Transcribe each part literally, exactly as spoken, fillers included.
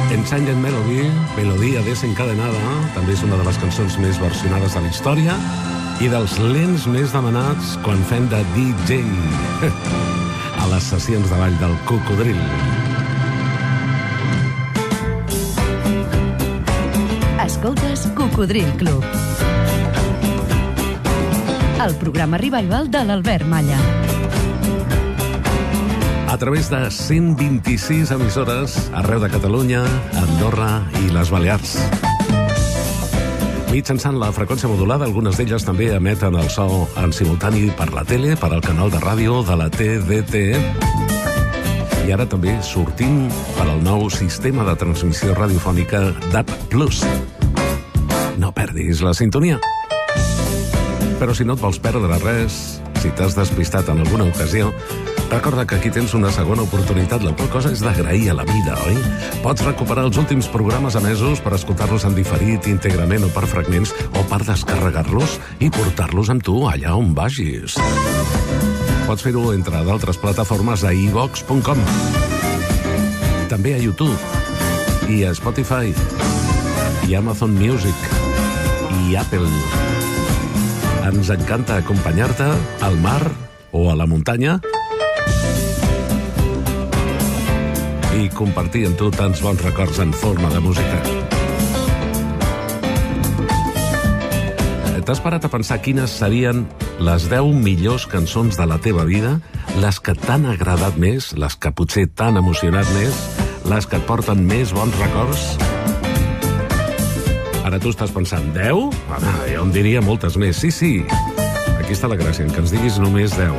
Enchanted Melody, melodia desencadenada, també és una de les cançons més versionades de la història i dels lents més demanats quan fem de D J a les sessions de ball del Cocodril. Escoltes Cocodril Club, el programa revival de l'Albert Malla. A través de cent vint-i-sis emissores arreu de Catalunya, Andorra i les Balears. Mitjançant la freqüència modulada, algunes d'elles també emeten el so en simultani per la tele, per al canal de ràdio de la T D T. I ara també sortim per al nou sistema de transmissió radiofònica D A B plus. No perdis la sintonia. Però si no et vols perdre res, si t'has despistat en alguna ocasió, recorda que aquí tens una segona oportunitat, la qual cosa és d'agrair a la vida, oi? Pots recuperar els últims programes emesos per escoltar-los en diferit, íntegrament o per fragments, o per descarregar-los i portar-los amb tu allà on vagis. Pots fer-ho entre d'altres plataformes a i vox punt com, també a YouTube, i a Spotify, i a Amazon Music, i Apple. Ens encanta acompanyar-te al mar o a la muntanya i compartir amb tu tants bons records en forma de música. T'has parat a pensar quines serien les deu millors cançons de la teva vida, les que t'han agradat més, les que potser t'han emocionat més, les que et porten més bons records? Ara tu estàs pensant, deu? Home, jo en diria moltes més. Sí, sí, aquí està la gràcia, que ens diguis només deu.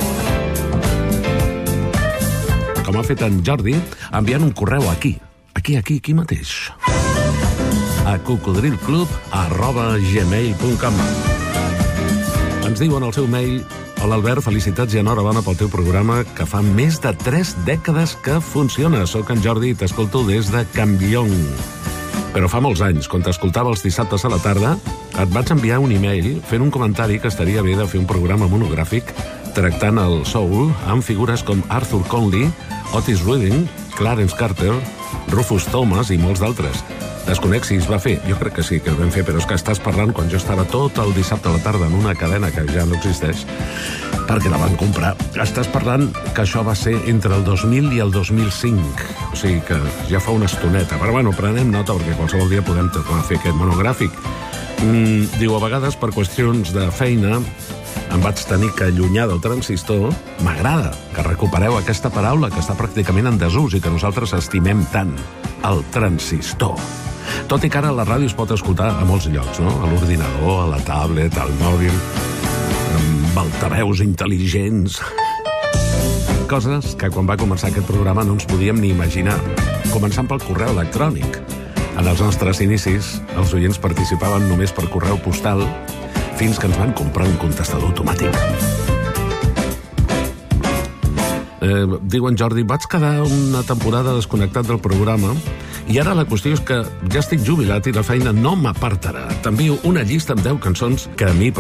Com ha fet en Jordi, enviant un correu aquí, aquí, aquí, aquí mateix, a cocodrilclub arroba gmail punt com. Ens diu en el seu mail: hola Albert, felicitats i enhorabona pel teu programa que fa més de tres dècades que funciona. Soc en Jordi i t'escolto des de Campllong. Però fa molts anys, quan t'escoltava els dissabtes a la tarda, et vaig enviar un e-mail fent un comentari que estaria bé de fer un programa monogràfic tractant el soul amb figures com Arthur Conley, Otis Redding, Clarence Carter, Rufus Thomas i molts d'altres. Desconec si es va fer, jo crec que sí que el vam fer, però és que estàs parlant quan jo estava tot el dissabte a la tarda en una cadena que ja no existeix, perquè la van comprar. Estàs parlant que això va ser entre el dos mil i el dos mil cinc, o sigui que ja fa una estoneta. Però bueno, prenem nota perquè qualsevol dia podem tornar a fer aquest monogràfic. Mm, diu, a vegades per qüestions de feina em vaig tenir que allunyar del transistor. M'agrada que recupereu aquesta paraula que està pràcticament en desús i que nosaltres estimem tant, el transistor. Tot i que ara la ràdio es pot escoltar a molts llocs, no? A l'ordinador, a la tablet, al mòbil, amb altaveus intel·ligents. Coses que quan va començar aquest programa no ens podíem ni imaginar. Començant pel correu electrònic. En els nostres inicis, els oients participaven només per correu postal, fins que ens van comprar un contestador automàtic. Eh, diu en Jordi, vaig quedar una temporada desconnectat del programa i ara la qüestió és que ja estic jubilat i la feina no m'apartarà. T'envio una llista amb deu cançons que a mi